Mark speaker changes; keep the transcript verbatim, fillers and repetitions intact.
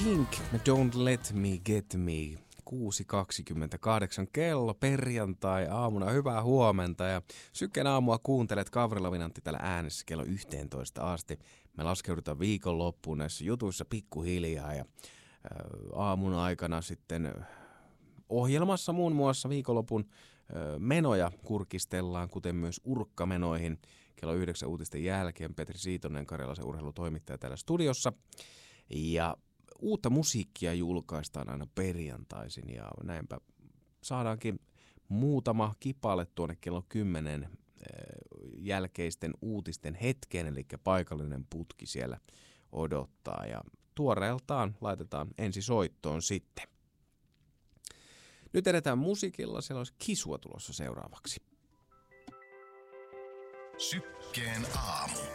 Speaker 1: Pink, Don't Let Me Get Me. kuusi kaksikymmentäkahdeksan kello, perjantai aamuna, hyvää huomenta ja Syken aamua kuuntelet Gavrila Vinantti täällä äänessä kello yhteentoista asti. Me laskeudutaan viikonloppuun näissä jutuissa pikkuhiljaa ja ää, aamun aikana sitten ohjelmassa muun muassa viikonlopun ää, menoja kurkistellaan, kuten myös urkkamenoihin. Kello yhdeksän uutisten jälkeen Petri Siitonen, Karjalaisen urheilutoimittaja täällä studiossa. Ja uutta musiikkia julkaistaan aina perjantaisin ja näinpä saadaankin muutama kipale tuonne kello kymmenen jälkeisten uutisten hetkeen, eli paikallinen putki siellä odottaa ja tuoreeltaan laitetaan ensisoittoon sitten. Nyt edetään musiikilla, siellä olisi Kisua tulossa seuraavaksi.
Speaker 2: Sykkeen aamu.